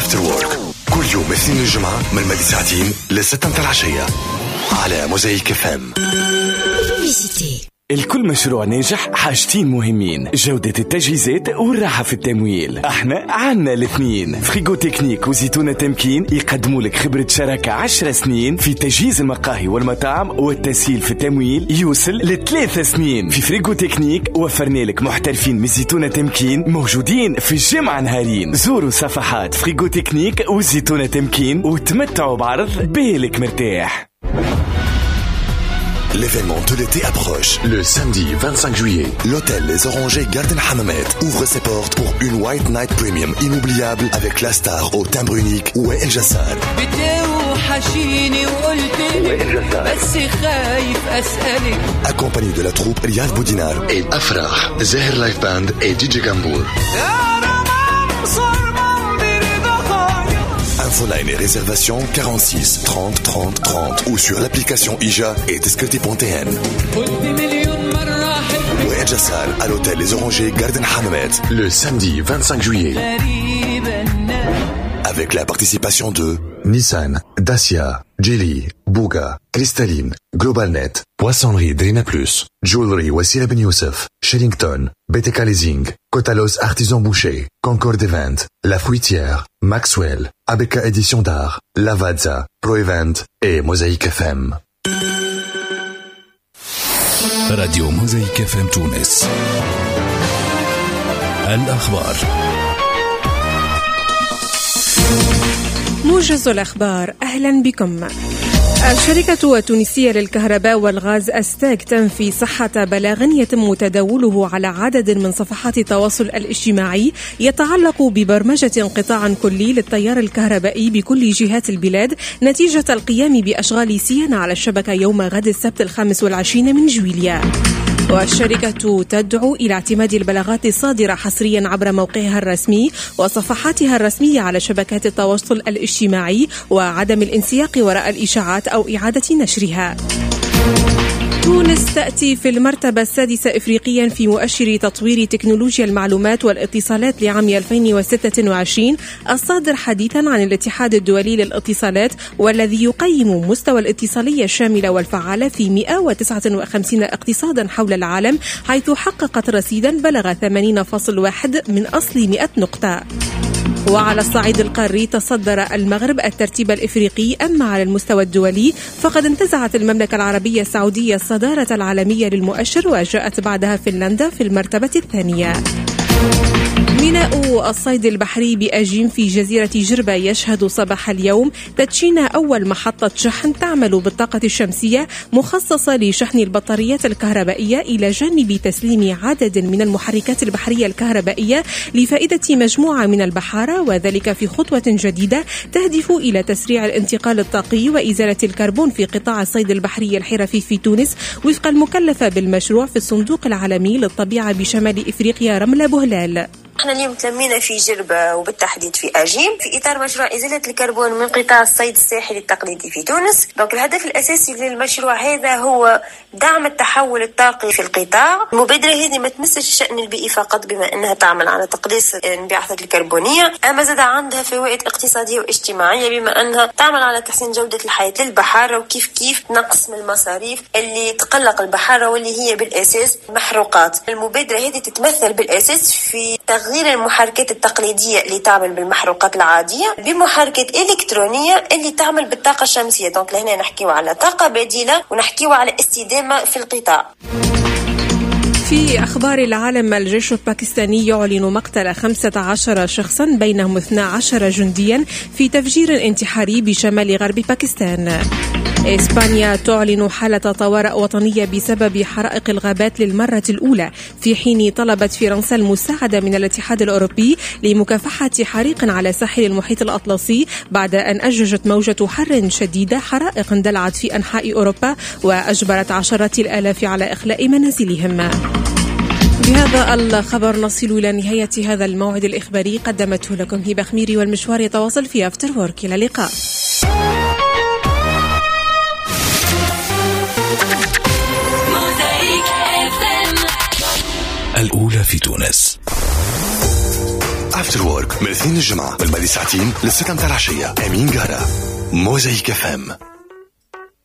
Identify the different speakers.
Speaker 1: افتر وورك كل يوم اثنين الجمعة من مدى ساعتين لستة العشية على موزايك FM.
Speaker 2: الكل مشروع ناجح حاجتين مهمين: جودة التجهيزات والراحة في التمويل. احنا عنا الاثنين. فريغو تكنيك وزيتونة تمكين يقدموا لك خبرة شراكة 10 سنين في تجهيز المقاهي والمطاعم والتسهيل في التمويل يوصل ل3 سنين. في فريغو تكنيك وفرنا لك محترفين من زيتونة تمكين موجودين في الجمعة نهارين. زوروا صفحات فريغو تكنيك وزيتونة تمكين وتمتعوا بعرض بالك مرتاح.
Speaker 1: L'événement de l'été approche. Le samedi 25 juillet, l'hôtel Les Orangers Garden Hammamet ouvre ses portes pour une White Night Premium inoubliable avec la star au timbre unique Wael Jassar. Accompagné de la troupe Riyad Boudinar et Afrah, Zahir Life Band et DJ Gambour. Infoline et réservation 46 30 30 30 ou sur l'application IJA et Tescreti.tn. Wael Jassar à l'hôtel Les Orangers Garden Hammamet le samedi 25 juillet. Avec la participation de Nissan, Dacia, Geely, Bouga, Cristalline, Globalnet, Poissonnerie Drina Plus, Jewelry Wassila Ben Youssef, Shellington, BTK Leasing, Cotalos Artisan Boucher, Concorde Event, La Fruitière, Maxwell, ABK Édition d'Art, Lavazza, Pro Event et Mosaïque FM.
Speaker 3: راديو موزايك FM تونس. الأخبار.
Speaker 4: موجز الأخبار، أهلا بكم. الشركة التونسية للكهرباء والغاز أستاك تنفي صحة بلاغ يتم تداوله على عدد من صفحات التواصل الاجتماعي يتعلق ببرمجة انقطاع كلي للتيار الكهربائي بكل جهات البلاد نتيجة القيام بأشغال صيانة على الشبكة يوم غد السبت 25 من جويليا. والشركة تدعو إلى اعتماد البلاغات الصادرة حصريا عبر موقعها الرسمي وصفحاتها الرسمية على شبكات التواصل الاجتماعي وعدم الانسياق وراء الإشاعات أو إعادة نشرها. تونس تأتي في المرتبة السادسة إفريقيا في مؤشر تطوير تكنولوجيا المعلومات والاتصالات لعام 2026 الصادر حديثا عن الاتحاد الدولي للاتصالات، والذي يقيم مستوى الاتصالية الشاملة والفعالة في 159 اقتصادا حول العالم، حيث حققت رصيدا بلغ 80.1 من أصل 100 نقطة. وعلى الصعيد القاري تصدر المغرب الترتيب الإفريقي، أما على المستوى الدولي فقد انتزعت المملكة العربية السعودية الصدارة العالمية للمؤشر، وجاءت بعدها فنلندا في المرتبة الثانية. ميناء الصيد البحري بأجيم في جزيرة جربة يشهد صباح اليوم تدشين أول محطة شحن تعمل بالطاقة الشمسية مخصصة لشحن البطاريات الكهربائية، إلى جانب تسليم عدد من المحركات البحرية الكهربائية لفائدة مجموعة من البحارة، وذلك في خطوة جديدة تهدف إلى تسريع الانتقال الطاقي وإزالة الكربون في قطاع الصيد البحري الحرفي في تونس، وفق المكلفة بالمشروع في الصندوق العالمي للطبيعة بشمال إفريقيا رملة بوهلال.
Speaker 5: احنا اليوم تلمينا في جربة وبالتحديد في أجيم في إطار مشروع إزالة الكربون من قطاع الصيد الساحلي التقليدي في تونس. دونك الهدف الأساسي للمشروع هذا هو دعم التحول الطاقي في القطاع. المبادرة هذه ما تمسش الشأن البيئي فقط بما أنها تعمل على تقليص الانبعاثات الكربونية، أما زاد عندها فوائد اقتصادية واجتماعية بما أنها تعمل على تحسين جودة الحياة للبحارة، وكيف نقص من المصاريف اللي تقلق البحارة واللي هي بالأساس محروقات. المبادرة هذه تتمثل بالأساس في تغيير المحركات التقليدية اللي تعمل بالمحروقات العادية بمحركات إلكترونية اللي تعمل بالطاقة الشمسية. دونك لهنا نحكيو على طاقة بديلة ونحكيو على استدامة في القطاع.
Speaker 4: في أخبار العالم، الجيش الباكستاني يعلن مقتل 15 شخصا بينهم 12 جنديا في تفجير انتحاري بشمال غرب باكستان. إسبانيا تعلن حالة طوارئ وطنية بسبب حرائق الغابات للمرة الأولى، في حين طلبت فرنسا المساعدة من الاتحاد الأوروبي لمكافحة حريق على ساحل المحيط الأطلسي، بعد أن أججت موجة حر شديدة حرائق اندلعت في أنحاء أوروبا وأجبرت عشرات الآلاف على إخلاء منازلهم. بهذا الخبر نصل إلى نهاية هذا الموعد الإخباري، قدمته لكم هبة خميري، والمشوار يتواصل في أفتر وورك. إلى اللقاء.
Speaker 3: الأولى في تونس.
Speaker 1: افتر وورك من 2 الجمعة، من بعد ساعتين للستة متاع العشية. أمين قارة، موزايك FM.